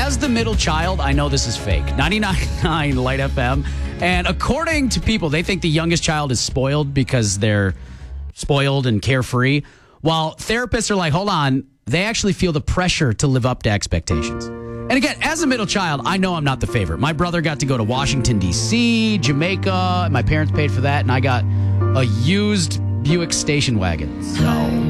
as the middle child, I know this is fake. 99.9 Light FM. And according to people, they think the youngest child is spoiled because they're spoiled and carefree. While therapists are like, hold on, they actually feel the pressure to live up to expectations. And again, as a middle child, I know I'm not the favorite. My brother got to go to Washington, D.C., Jamaica. My parents paid for that, and I got a used Buick station wagon. So